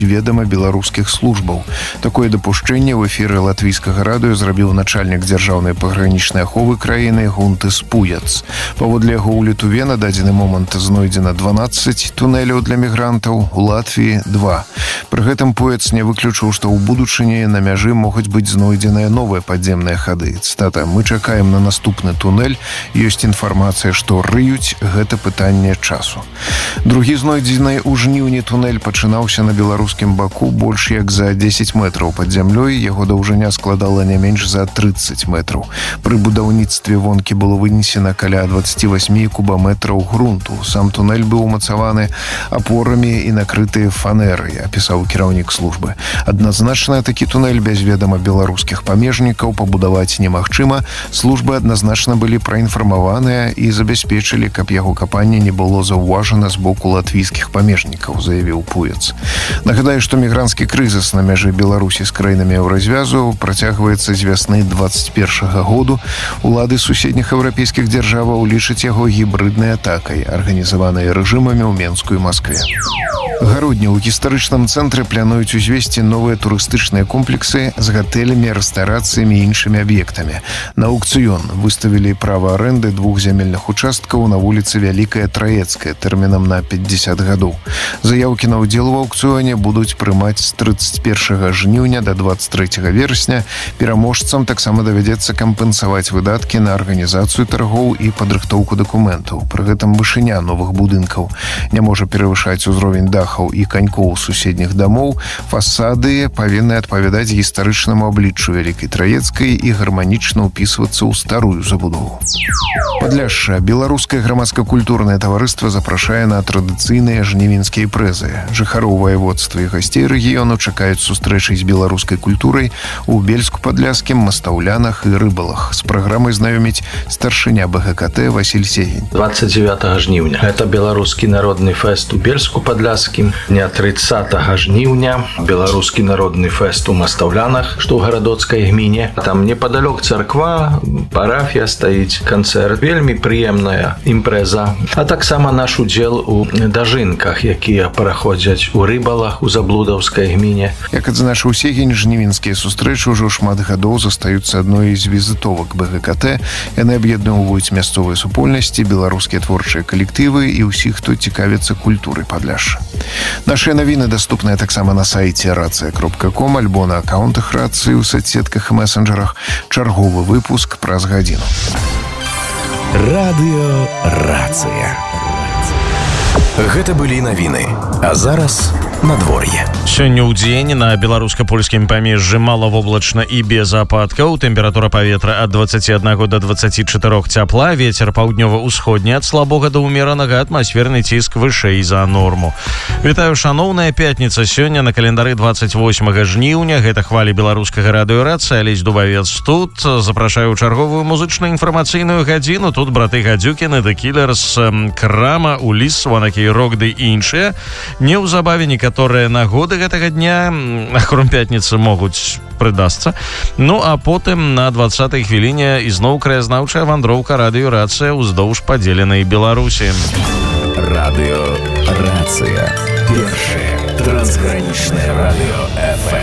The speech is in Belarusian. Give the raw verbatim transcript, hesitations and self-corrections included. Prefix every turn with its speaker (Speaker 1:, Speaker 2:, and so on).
Speaker 1: ведама беларускіх службаў. Такое дапушчэнне ў эфіры латвійскага радыё зрабіў начальнік дзяржаўнай пагранічнай аховы краіны Гунтыс Пуяц. Паводле яго ў Літве на дадзены момант знойдзена дванаццаць тунэляў для мігрантаў, у Латвіі два. Пры гэтым Пуяц не выключыў, што ў будучыні на мяжы могуць быць знойдзеныя новыя падземныя хады. Цытата: «Мы чакаем на наступны тунэль. Ёсць інфармацыя, што рыюць, гэта пытанне часу». Другі знойдзены ў жніўні тунэль пачынаўся на беларускім баку больш як за дзесяць метраў пад зямлёй. Яго даўжыня складала не менш за трыццаць метраў. Пры будаўніцтве вонкі было вынесена каля дваццаць восемь кубаметраў грунту. Сам тунэль быў умацаваны апорамі і накрыты фанерай, апісаў кіраўнік службы. Адназначна такі тунэль без ведама беларускіх памежнікаў пабудаваць немагчыма. Службы адназначна былі праінфармаваныя і забяспечылі, каб яго капанне не было заўважана з боку латвійскіх памежнікаў, заявіў Пуяц. Нагадаю, што мігранцкі крызіс на мяжы Беларусі з краінамі еўразвязу працягваецца з вясны дваццаць першага году. Улады суседніх еўрапейскіх дзяржаваў лічаць яго гібрыднай атакай, арганізаванай рэжымамі ў Менску і Маскве. Гародні ў гістарычным цэнтры плануюць узвесці новыя турыстычныя комплексы з гатэлямі, рэстарацыямі і іншымі аб'ектамі. На аўкцыён выставілі права арэнды двух зямельных участкаў на вуліцы Вялікая Траецкая тэрмінам на пятьдесят гадоў. Заяўкі на ўдзел у аўкцыёне будуць прымаць з трыццаць першага жніўня да дваццаць трэцяга верасня. Пераможцам таксама давядзецца кампенсаваць выдаткі на арганізацыю таргоў і падрыхтоўку дакументаў. Пры гэтым вышыня новых будынкаў не можа перавышаць узровень дахаў і канькоў суседніх дамоў. Фасады павінны адпавядаць гістарычнаму абліччу Вялікай Траецкай і гарманічна ўпісвацца ў старую забудову. Падляшша. Беларускае грамадска-культурнае таварыства запрашае на традыцыйныя жнівеньскія імпрэзы. Жыхароў ваяводства і гасцей рэгіёну чакаюць сустрэчы з беларускай культурай у Бельску-Падляскім, Мастаўлянах і Рыбалах. З праграмай знаёміць старшыня БГКТ Васіль Сегень.
Speaker 2: двадцать девятого жніўня. Это беларускі народны фэст у Бельску-Падляскім. Дня тридцатого жніўня беларускі народны фэст у Мастаўлянах, што ў гарадоцкай гміне. Там непадалёк царква, парафія стаіць, канцэрт. Вельмі прыемная імпрэза. А таксама наш удзел у дажынках, якія праходзяць у Рыбалах, у Заблудаўскай гміне.
Speaker 1: Як адзначыў Сегень, жнівеньскія сустрэчы ўжо шмат гадоў застаюцца адной з візітовак БГКТ. Яны аб'ядноўваюць мясцовыя супольнасці, беларускія творчыя калектывы і ўсіх, хто цікавіцца культурай Падляшша. Нашыя навіны даступныя таксама на сайце рацыя кропка ком альбо на аккаунтах рацыі ў соцсетках і месенджерах. Чарговы выпуск праз гадзіну.
Speaker 3: Радыё Рацыя. Гэта былі навіны. А зараз надвор'е.
Speaker 4: Сёння ў дзень на беларуска-польскім памежжы малавоблачна і без ападкаў. Тэмпература паветра ад дваццаці аднаго да дваццаці чатырох цяпла. Вецер паўднёва-усходні ад слабога да ўмеранага, атмасферны ціск вышэй за норму. Вітаю, шаноўная пятніца. Сёння на календары дваццаць восьмага жніўня. Гэта хвалі беларускага радыё Рацыя. Алесь Дубавец тут. Запрашаю чарговую музычна-інфармацыйную гадзіну. Тут браты Гадзюкіны, The Killers, Крама, Уліс, Ванакі Рок ды іншыя. Неўзабаве некаторыя нагоды гэтага дня, ахром пятніцы, могуць прыдасца. Ну, а потым на дваццатай хвіліне ізноў краязнаўчая вандроўка радыё Рацыя ўздоўж падзеленай Беларусі.
Speaker 3: Радыё Рацыя. Першае трансгранічнае радыё эф эм.